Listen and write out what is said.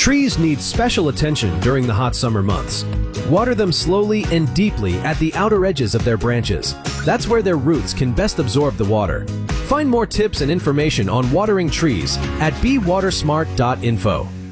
Trees need special attention during the hot summer months. Water them slowly and deeply at the outer edges of their branches. That's where their roots can best absorb the water. Find more tips and information on watering trees at bewatersmart.info.